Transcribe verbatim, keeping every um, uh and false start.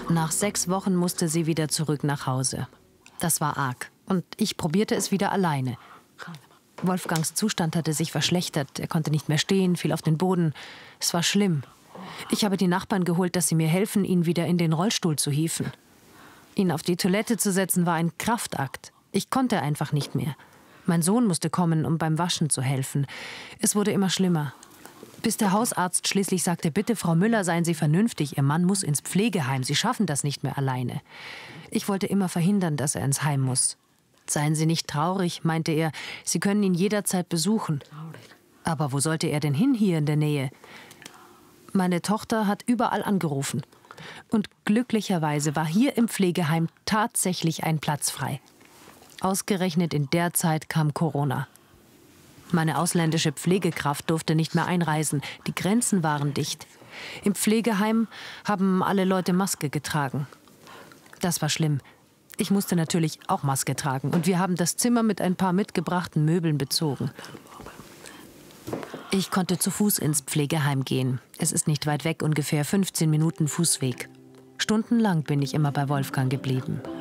Nach sechs Wochen musste sie wieder zurück nach Hause. Das war arg. Und ich probierte es wieder alleine. Wolfgangs Zustand hatte sich verschlechtert. Er konnte nicht mehr stehen, fiel auf den Boden. Es war schlimm. Ich habe die Nachbarn geholt, dass sie mir helfen, ihn wieder in den Rollstuhl zu hieven. Ihn auf die Toilette zu setzen, war ein Kraftakt. Ich konnte einfach nicht mehr. Mein Sohn musste kommen, um beim Waschen zu helfen. Es wurde immer schlimmer. Bis der Hausarzt schließlich sagte, bitte, Frau Müller, seien Sie vernünftig. Ihr Mann muss ins Pflegeheim. Sie schaffen das nicht mehr alleine. Ich wollte immer verhindern, dass er ins Heim muss. Seien Sie nicht traurig, meinte er. Sie können ihn jederzeit besuchen. Aber wo sollte er denn hin hier in der Nähe? Meine Tochter hat überall angerufen. Und glücklicherweise war hier im Pflegeheim tatsächlich ein Platz frei. Ausgerechnet in der Zeit kam Corona. Meine ausländische Pflegekraft durfte nicht mehr einreisen. Die Grenzen waren dicht. Im Pflegeheim haben alle Leute Maske getragen. Das war schlimm. Ich musste natürlich auch Maske tragen. Und wir haben das Zimmer mit ein paar mitgebrachten Möbeln bezogen. Ich konnte zu Fuß ins Pflegeheim gehen. Es ist nicht weit weg, ungefähr fünfzehn Minuten Fußweg. Stundenlang bin ich immer bei Wolfgang geblieben.